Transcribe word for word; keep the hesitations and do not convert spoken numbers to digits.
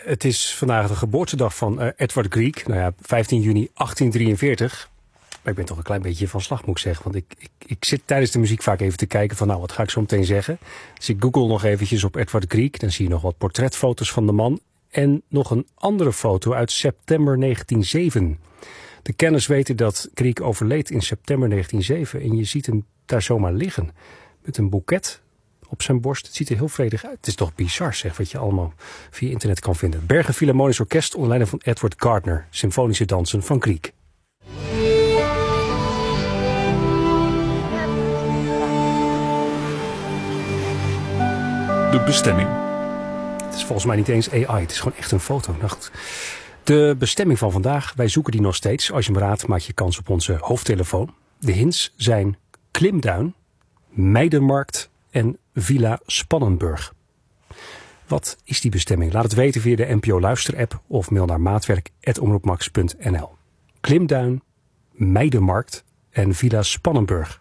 Het is vandaag de geboortedag van uh, Edward Grieg. Nou ja, vijftien juni achttien drieënveertig. Maar ik ben toch een klein beetje van slag, moet ik zeggen. Want ik, ik, ik zit tijdens de muziek vaak even te kijken van, nou, wat ga ik zo meteen zeggen? Dus ik google nog eventjes op Edward Grieg. Dan zie je nog wat portretfoto's van de man. En nog een andere foto uit september negentien zeven. De kenners weten dat Grieg overleed in september negentien zeven. En je ziet hem daar zomaar liggen. Met een boeket op zijn borst. Het ziet er heel vredig uit. Het is toch bizar, zeg, wat je allemaal via internet kan vinden. Bergen Philharmonisch Orkest onder leiding van Edward Gardner. Symfonische dansen van Grieg. De bestemming. Het is volgens mij niet eens A I. Het is gewoon echt een foto. Nou goed. De bestemming van vandaag. Wij zoeken die nog steeds. Als je hem raadt, maak je kans op onze hoofdtelefoon. De hints zijn Klimduin, Meidenmarkt en Villa Spannenburg. Wat is die bestemming? Laat het weten via de N P O Luister-app of mail naar maatwerk apenstaartje omroepmax punt n l. Klimduin, Meidenmarkt en Villa Spannenburg.